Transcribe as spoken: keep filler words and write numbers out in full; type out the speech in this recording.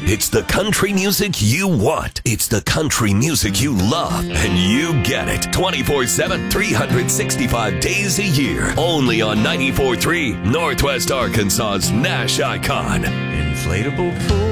It's the country music you want. It's the country music you love. And you get it twenty-four seven, three hundred sixty-five days a year. Only on ninety-four point three Northwest Arkansas's Nash Icon. Inflatable pool.